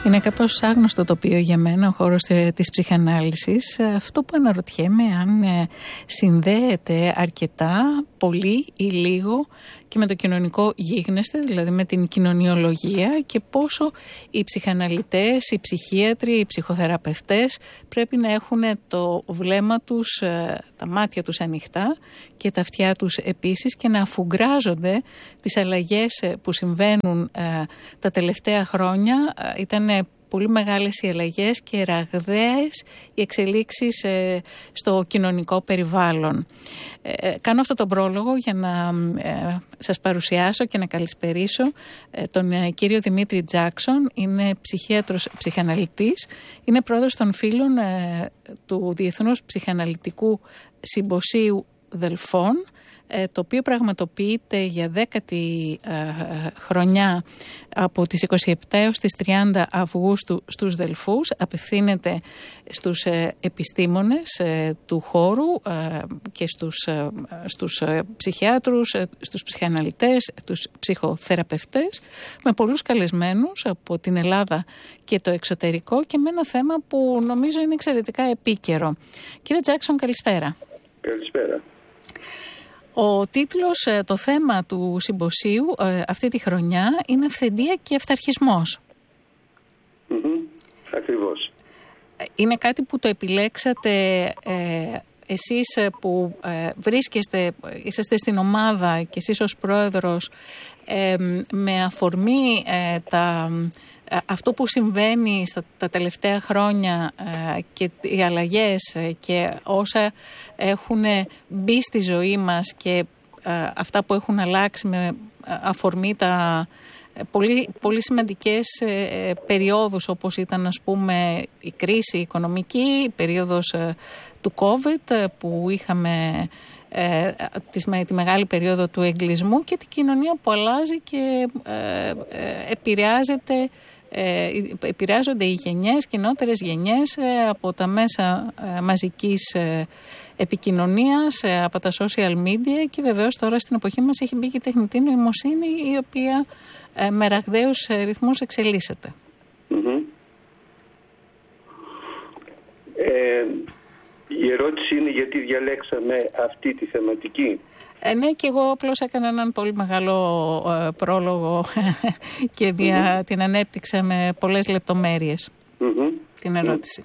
Είναι κάπως άγνωστο τοπίο για μένα ο χώρος της ψυχανάλυσης. Αυτό που αναρωτιέμαι αν συνδέεται αρκετά, πολύ ή λίγο και με το κοινωνικό γίγνεσθε, δηλαδή με την κοινωνιολογία, και πόσο οι ψυχαναλυτές, οι ψυχίατροι, οι ψυχοθεραπευτές πρέπει να έχουν το βλέμμα τους, τα μάτια τους ανοιχτά και τα αυτιά τους επίσης, και να αφουγκράζονται τις αλλαγές που συμβαίνουν τα τελευταία χρόνια. Ήταν πολύ μεγάλες οι αλλαγές και ραγδαίες οι εξελίξεις στο κοινωνικό περιβάλλον. Κάνω αυτό τον πρόλογο για να σας παρουσιάσω και να καλησπερίσω τον κύριο Δημήτρη Τζάκσον. Είναι ψυχίατρος ψυχαναλυτής, είναι πρόεδρος των φίλων του Διεθνούς Ψυχαναλυτικού Συμποσίου Δελφών, το οποίο πραγματοποιείται για 10η χρονιά από τις 27 έως τις 30 Αυγούστου στους Δελφούς. Απευθύνεται στους επιστήμονες του χώρου και στους ψυχιάτρους, στους ψυχαναλυτές, τους ψυχοθεραπευτές, με πολλούς καλεσμένους από την Ελλάδα και το εξωτερικό, και με ένα θέμα που νομίζω είναι εξαιρετικά επίκαιρο. Κύριε Τζάκσον, καλησπέρα. Καλησπέρα. Ο τίτλος, το θέμα του συμποσίου αυτή τη χρονιά είναι «Αυθεντία και αυταρχισμός». Ακριβώς. Είναι κάτι που το επιλέξατε εσείς που είσαστε στην ομάδα και εσείς ως πρόεδρος, με αφορμή αυτό που συμβαίνει τα τελευταία χρόνια και οι αλλαγές και όσα έχουν μπει στη ζωή μας και αυτά που έχουν αλλάξει με αφορμή τα πολύ σημαντικές περιόδους, όπως ήταν, ας πούμε, η κρίση οικονομική, η περίοδος του COVID που είχαμε, τη μεγάλη περίοδο του εγκλισμού, και την κοινωνία που αλλάζει και επηρεάζονται οι γενιές και οι νεότερες γενιές από τα μέσα μαζικής επικοινωνίας, από τα social media, και βεβαίως τώρα στην εποχή μας έχει μπει και η τεχνητή νοημοσύνη, η οποία με ραγδαίους ρυθμούς εξελίσσεται. Η ερώτηση είναι γιατί διαλέξαμε αυτή τη θεματική. Ναι, και εγώ απλώς έκανα έναν πολύ μεγάλο πρόλογο και την ανέπτυξα με πολλές λεπτομέρειες την ερώτηση.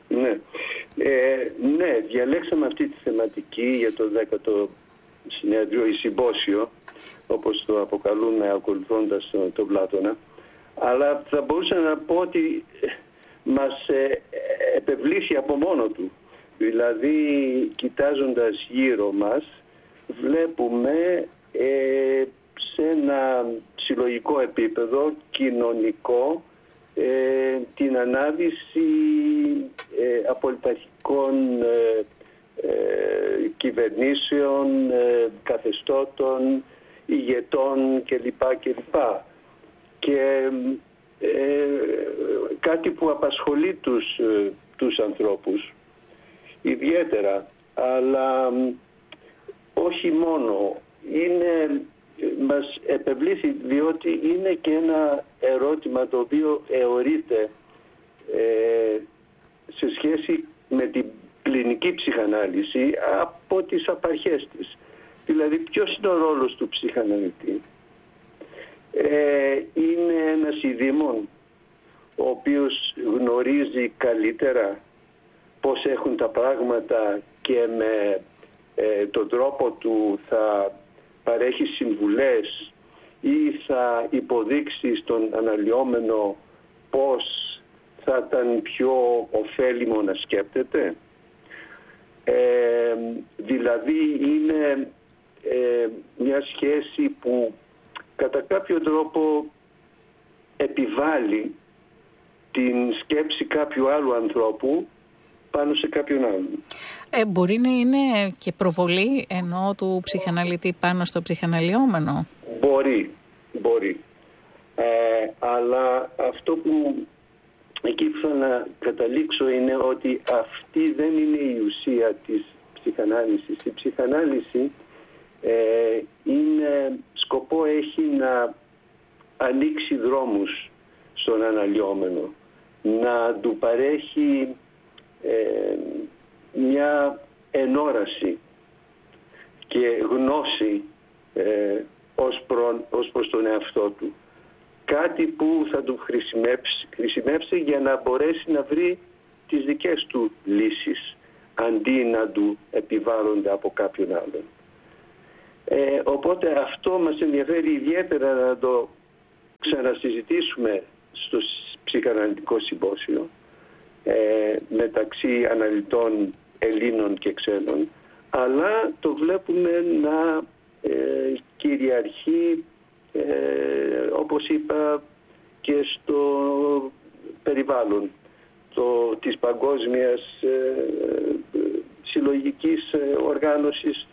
Ναι, διαλέξαμε αυτή τη θεματική για το 10ο συνέδριο ή συμπόσιο, όπως το αποκαλούμε ακολουθώντας τον Πλάτωνα, αλλά θα μπορούσα να πω ότι μας επευλήθη από μόνο του. Δηλαδή, κοιτάζοντας γύρω μας, βλέπουμε σε ένα συλλογικό επίπεδο, κοινωνικό, την ανάδυση απολυταρχικών κυβερνήσεων, καθεστώτων, ηγετών κλπ. Και κάτι που απασχολεί τους ανθρώπους ιδιαίτερα, αλλά όχι μόνο, μας επευλήθη διότι είναι και ένα ερώτημα το οποίο αιωρείται σε σχέση με την κλινική ψυχανάλυση από τις απαρχές της. Δηλαδή, ποιος είναι ο ρόλος του ψυχαναλυτή? Είναι ένας ειδήμων ο οποίος γνωρίζει καλύτερα πώς έχουν τα πράγματα και με τον τρόπο του θα παρέχει συμβουλές ή θα υποδείξει στον αναλυόμενο πώς θα ήταν πιο ωφέλιμο να σκέπτεται. Δηλαδή είναι μια σχέση που κατά κάποιο τρόπο επιβάλλει την σκέψη κάποιου άλλου ανθρώπου πάνω σε κάποιον άλλον. Μπορεί να είναι και προβολή του ψυχαναλυτή πάνω στο ψυχαναλυόμενο. Μπορεί. Αλλά αυτό που εκεί που θα να καταλήξω είναι ότι αυτή δεν είναι η ουσία της ψυχανάλυσης. Η ψυχανάλυση σκοπό έχει να ανοίξει δρόμους στον αναλυόμενο. να του παρέχει μια ενόραση και γνώση ως προς τον εαυτό του. Κάτι που θα του χρησιμεύσει για να μπορέσει να βρει τις δικές του λύσεις, αντί να του επιβάλλονται από κάποιον άλλον. Οπότε αυτό μας ενδιαφέρει ιδιαίτερα να το ξανασυζητήσουμε στο ψυχαναλυτικό συμπόσιο μεταξύ αναλυτών Ελλήνων και ξένων, αλλά το βλέπουμε να κυριαρχεί, όπως είπα, και στο περιβάλλον της παγκόσμιας συλλογικής οργάνωσης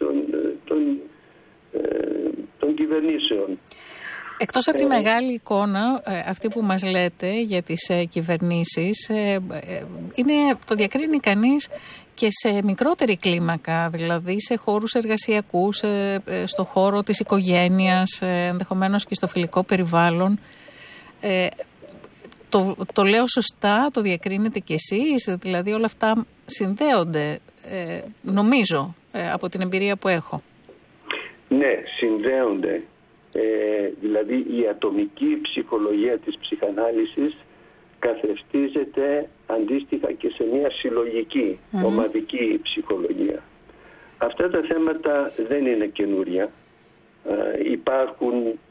των κυβερνήσεων. Εκτός από τη μεγάλη εικόνα, αυτή που μας λέτε για τις κυβερνήσεις, το διακρίνει κανείς και σε μικρότερη κλίμακα, δηλαδή σε χώρους εργασιακούς, στο χώρο της οικογένειας, ενδεχομένως και στο φιλικό περιβάλλον. Το λέω σωστά, το διακρίνετε κι εσείς, δηλαδή όλα αυτά συνδέονται, νομίζω, από την εμπειρία που έχω. Ναι, συνδέονται. Δηλαδή η ατομική ψυχολογία της ψυχανάλυσης καθρεφτίζεται αντίστοιχα και σε μια συλλογική, ομαδική ψυχολογία. Αυτά τα θέματα δεν είναι καινούρια. Υπάρχουν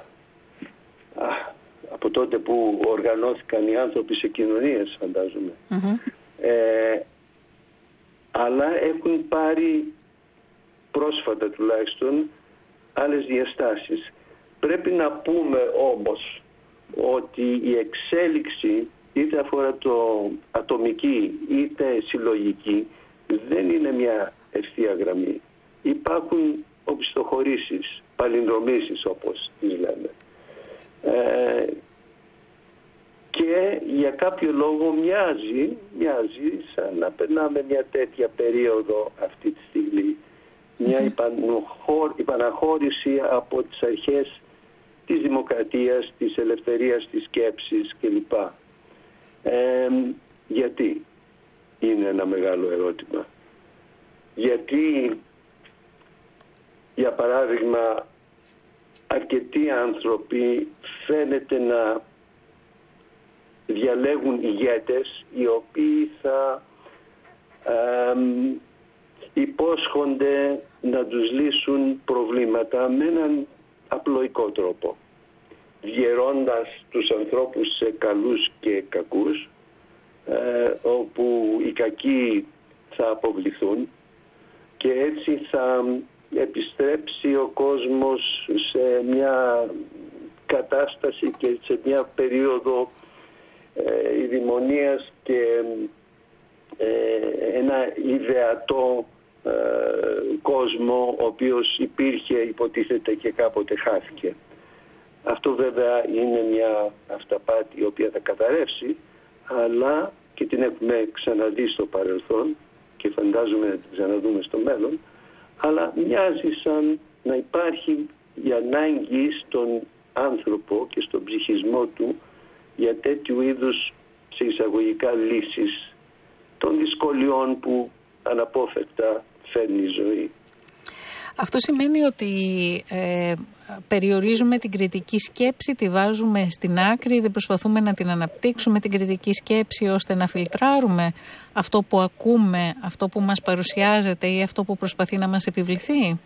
από τότε που οργανώθηκαν οι άνθρωποι σε κοινωνίες, φαντάζομαι. Αλλά έχουν πάρει πρόσφατα τουλάχιστον άλλες διαστάσεις. Πρέπει να πούμε όμως ότι η εξέλιξη, είτε αφορά το ατομική είτε συλλογική, δεν είναι μια ευθεία γραμμή. Υπάρχουν οπισθοχωρήσεις, παλινδρομήσεις όπως τις λέμε. Και για κάποιο λόγο μοιάζει σαν να περνάμε μια τέτοια περίοδο αυτή τη στιγμή. Μια υπαναχώρηση από τις αρχές της δημοκρατίας, της ελευθερίας της σκέψης κλπ. Γιατί είναι ένα μεγάλο ερώτημα. Γιατί, για παράδειγμα, αρκετοί άνθρωποι φαίνεται να διαλέγουν ηγέτες οι οποίοι θα υπόσχονται να τους λύσουν προβλήματα με έναν απλοϊκό τρόπο, διαιρώντας τους ανθρώπους σε καλούς και κακούς, όπου οι κακοί θα αποβληθούν και έτσι θα επιστρέψει ο κόσμος σε μια κατάσταση και σε μια περίοδο ειδημονίας και ένα ιδεατό κόσμο ο οποίος υπήρχε, υποτίθεται, και κάποτε χάθηκε. Αυτό βέβαια είναι μια αυταπάτη η οποία θα καταρρεύσει, αλλά και την έχουμε ξαναδεί στο παρελθόν και φαντάζομαι να την ξαναδούμε στο μέλλον, αλλά μοιάζει σαν να υπάρχει η ανάγκη στον άνθρωπο και στον ψυχισμό του για τέτοιου είδους, σε εισαγωγικά, λύσεις των δυσκολιών που αναπόφευκτα φέρνει η ζωή. Αυτό σημαίνει ότι περιορίζουμε την κριτική σκέψη, τη βάζουμε στην άκρη, δεν προσπαθούμε να την αναπτύξουμε την κριτική σκέψη ώστε να φιλτράρουμε αυτό που ακούμε, αυτό που μας παρουσιάζεται ή αυτό που προσπαθεί να μας επιβληθεί.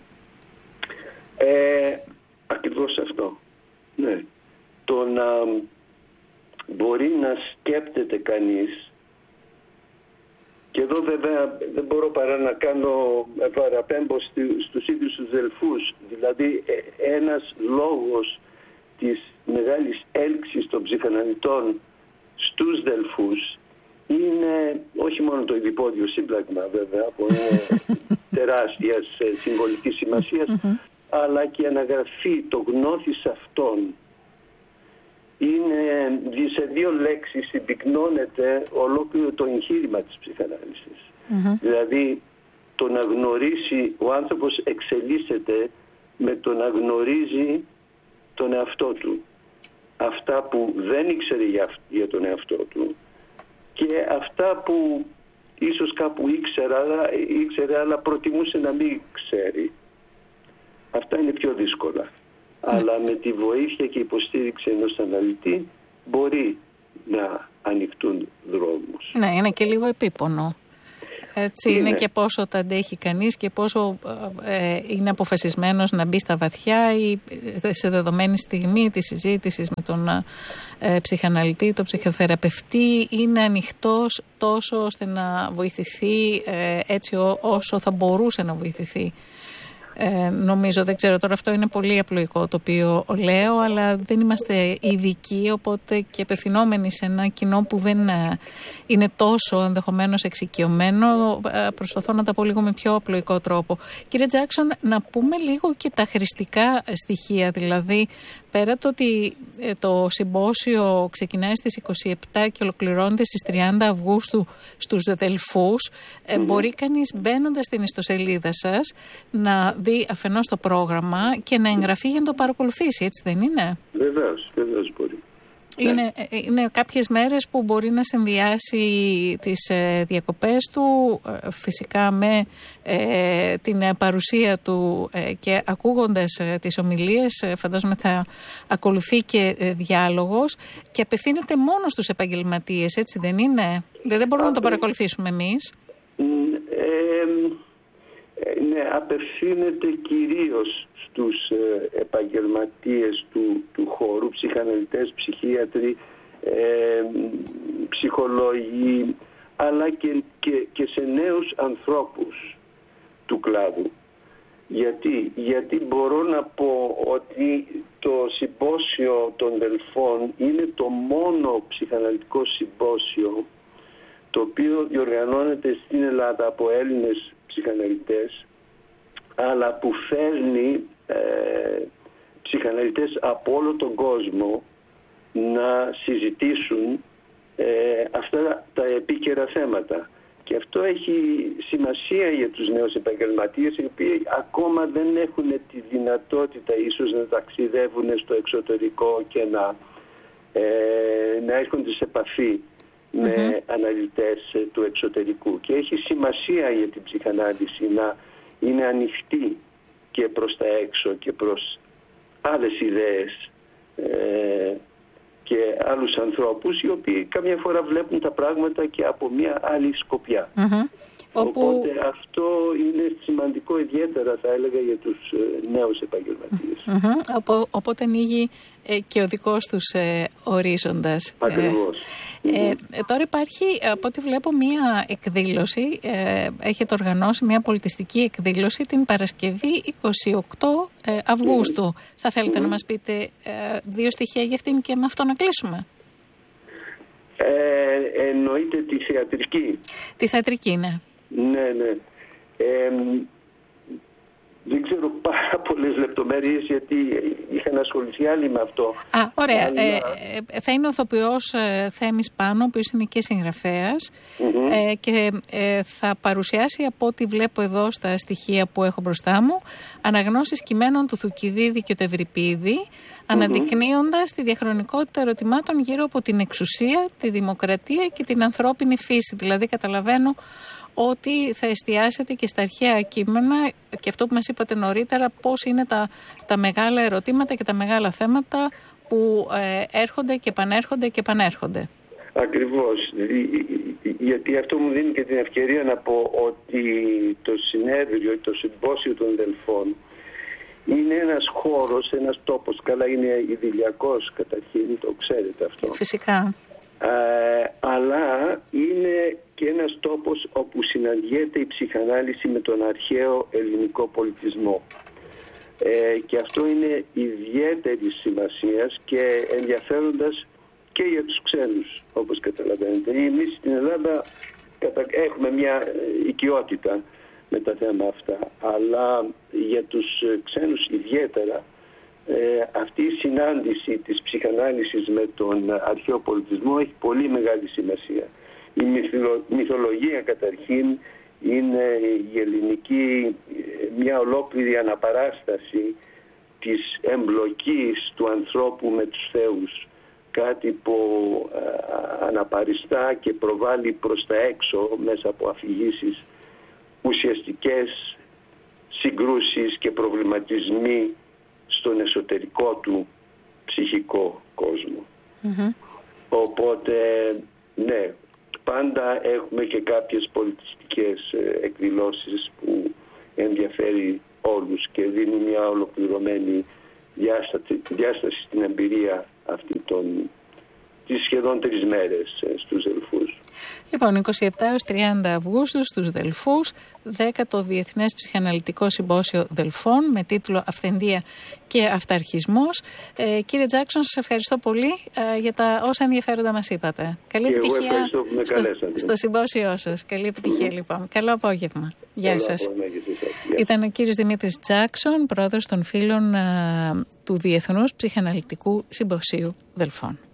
Ακριβώς αυτό. Ναι. Το να μπορεί να σκέπτεται κανείς, και εδώ βέβαια δεν μπορώ παρά να παραπέμπω στους ίδιους τους Δελφούς. Δηλαδή ένας λόγος της μεγάλης έλξης των ψυχαναλυτών στους Δελφούς είναι όχι μόνο το ειδιπόδιο σύμπλαγμα βέβαια που είναι τεράστιας συμβολικής σημασίας, αλλά και η αναγραφή, το γνώθις αυτών. Είναι σε δύο λέξεις συμπυκνώνεται ολόκληρο το εγχείρημα της ψυχανάλυσης. Δηλαδή το να γνωρίσει, ο άνθρωπος εξελίσσεται με το να γνωρίζει τον εαυτό του. αυτά που δεν ήξερε για τον εαυτό του και αυτά που ίσως κάπου ήξερε αλλά προτιμούσε να μην ξέρει. Αυτά είναι πιο δύσκολα. Αλλά με τη βοήθεια και υποστήριξη ενός αναλυτή μπορεί να ανοιχτούν δρόμους. Ναι, είναι και λίγο επίπονο. Έτσι είναι και πόσο τα αντέχει κανείς και πόσο είναι αποφασισμένος να μπει στα βαθιά ή σε δεδομένη στιγμή της συζήτησης με τον ψυχαναλυτή, τον ψυχοθεραπευτή, είναι ανοιχτός τόσο ώστε να βοηθηθεί έτσι όσο θα μπορούσε να βοηθηθεί. Νομίζω, δεν ξέρω τώρα, αυτό είναι πολύ απλοϊκό το οποίο λέω, αλλά δεν είμαστε ειδικοί, οπότε και απευθυνόμενοι σε ένα κοινό που δεν είναι τόσο ενδεχομένως εξοικειωμένο, προσπαθώ να τα πω λίγο με πιο απλοϊκό τρόπο. Κύριε Τζάκσον, να πούμε λίγο και τα χρηστικά στοιχεία, δηλαδή πέρα το ότι το συμπόσιο ξεκινάει στις 27 και ολοκληρώνεται στις 30 Αυγούστου στους Δελφούς, μπορεί κανείς μπαίνοντας στην ιστοσελίδα σας να δει αφενός το πρόγραμμα και να εγγραφεί για να το παρακολουθήσει, έτσι δεν είναι? Βεβαίως μπορεί. Είναι κάποιες μέρες που μπορεί να συνδυάσει τις διακοπές του φυσικά με την παρουσία του και ακούγοντας τις ομιλίες, φαντάζομαι θα ακολουθεί και διάλογος και απευθύνεται μόνο στους επαγγελματίες, έτσι δεν είναι? Δεν μπορούμε να το παρακολουθήσουμε εμείς. Ναι, απευθύνεται κυρίως στους επαγγελματίες του χώρου, ψυχαναλυτές, ψυχίατροι, ψυχολόγοι, αλλά και σε νέους ανθρώπους του κλάδου. Γιατί μπορώ να πω ότι το συμπόσιο των Δελφών είναι το μόνο ψυχαναλυτικό συμπόσιο το οποίο διοργανώνεται στην Ελλάδα από Έλληνες ψυχαναλυτές, αλλά που φέρνει ψυχαναλυτές από όλο τον κόσμο να συζητήσουν αυτά τα επίκαιρα θέματα. Και αυτό έχει σημασία για τους νέους επαγγελματίες, οι οποίοι ακόμα δεν έχουν τη δυνατότητα ίσως να ταξιδεύουν στο εξωτερικό και να έρχονται σε επαφή με αναλυτές του εξωτερικού. Και έχει σημασία για την ψυχανάλυση να είναι ανοιχτή και προς τα έξω και προς άλλες ιδέες και άλλους ανθρώπους, οι οποίοι καμιά φορά βλέπουν τα πράγματα και από μια άλλη σκοπιά. Οπότε αυτό είναι σημαντικό, ιδιαίτερα θα έλεγα, για τους νέους επαγγελματίες. Οπότε ανοίγει και ο δικός τους ορίζοντας. Ακριβώς. Τώρα υπάρχει, από ό,τι βλέπω, μία εκδήλωση, έχετε οργανώσει μία πολιτιστική εκδήλωση την Παρασκευή 28 Αυγούστου. Θα θέλετε να μας πείτε δύο στοιχεία για αυτήν και με αυτό να κλείσουμε? Εννοείται τη θεατρική. Τη θεατρική, ναι. Ναι. Δεν ξέρω πάρα πολλές λεπτομέρειες, γιατί είχαν ασχοληθεί άλλοι με αυτό. Ωραία. Θα είναι ο ηθοποιός Θέμης Πάνο, ο οποίος είναι και συγγραφέας, και θα παρουσιάσει, από ό,τι βλέπω εδώ στα στοιχεία που έχω μπροστά μου, αναγνώσεις κειμένων του Θουκυδίδη και του Ευρυπίδη, αναδεικνύοντας τη διαχρονικότητα ερωτημάτων γύρω από την εξουσία, τη δημοκρατία και την ανθρώπινη φύση. Δηλαδή καταλαβαίνω ότι θα εστιάσετε και στα αρχαία κείμενα και αυτό που μας είπατε νωρίτερα, πώς είναι τα μεγάλα ερωτήματα και τα μεγάλα θέματα που έρχονται και επανέρχονται. Ακριβώς. Γιατί αυτό μου δίνει και την ευκαιρία να πω ότι το συνέδριο, το συμπόσιο των Δελφών είναι ένας χώρος, ένας τόπος, καλά είναι ιδηλιακός καταρχήν, το ξέρετε αυτό. Φυσικά. Αλλά είναι και ένας τόπος όπου συναντιέται η ψυχανάλυση με τον αρχαίο ελληνικό πολιτισμό. Και αυτό είναι ιδιαίτερη σημασίας και ενδιαφέροντας και για τους ξένους, όπως καταλαβαίνετε. Εμείς στην Ελλάδα έχουμε μια οικειότητα με τα θέματα αυτά, αλλά για τους ξένους ιδιαίτερα αυτή η συνάντηση της ψυχανάλυσης με τον αρχαίο πολιτισμό έχει πολύ μεγάλη σημασία. Η μυθολογία καταρχήν είναι η ελληνική μια ολόκληρη αναπαράσταση της εμπλοκής του ανθρώπου με τους θεούς, κάτι που αναπαριστά και προβάλλει προς τα έξω μέσα από αφηγήσεις ουσιαστικές συγκρούσεις και προβληματισμοί στον εσωτερικό του ψυχικό κόσμο. Οπότε ναι, πάντα έχουμε και κάποιες πολιτιστικές εκδηλώσεις που ενδιαφέρει όλους και δίνει μια ολοκληρωμένη διάσταση στην εμπειρία αυτή τις σχεδόν 3 μέρες στους Δελφούς. Λοιπόν, 27 έως 30 Αυγούστου στους Δελφούς, 10ο Διεθνές Ψυχαναλυτικό Συμπόσιο Δελφών με τίτλο «Αυθεντία και Αυταρχισμός». Κύριε Τζάκσον, σας ευχαριστώ πολύ για τα όσα ενδιαφέροντα μας είπατε. Καλή επιτυχία στο συμπόσιό σας. Καλή επιτυχία λοιπόν. Καλό απόγευμα. Γεια σας. Ήταν ο κύριος Δημήτρης Τζάκσον, πρόεδρος των Φίλων του Διεθνούς Ψυχαναλυτικού Συμποσίου Δελφών.